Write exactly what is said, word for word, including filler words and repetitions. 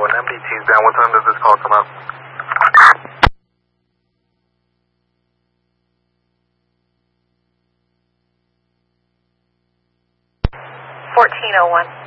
when M D T's down, what time does this call come out? fourteen oh one.